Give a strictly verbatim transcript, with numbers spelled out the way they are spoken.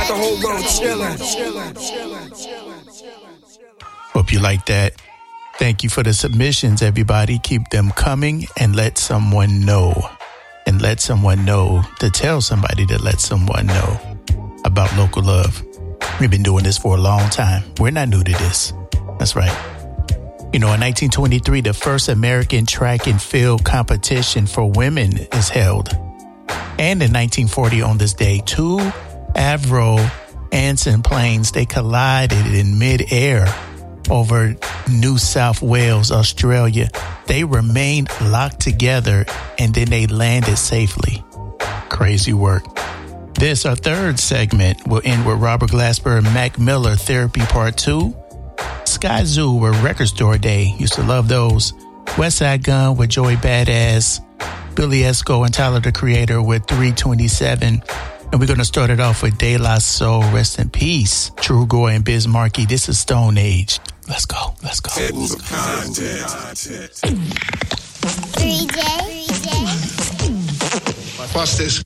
Got the whole road chillin', chillin', chillin', chillin', chillin'. Hope you like that. Thank you for the submissions, everybody. Keep them coming and let someone know. And let someone know to tell somebody to let someone know about Local Love. We've been doing this for a long time. We're not new to this. That's right. You know, in nineteen twenty-three, the first American track and field competition for women is held. And in nineteen forty, on this day, two Avro Anson planes, they collided in midair over New South Wales, Australia. They remained locked together and then they landed safely. Crazy work. This, our third segment, will end with Robert Glasper and Mac Miller, Therapy Part two. Sky Zoo with Record Store Day. Used to love those. West Side Gun with Joey Badass. Billy Esco and Tyler, the Creator, with three twenty-seven. And we're going to start it off with De La Soul, rest in peace. True Goy and Biz Markie. This is Stone Age. Let's go. Let's go. Tables of content. three J. Watch this.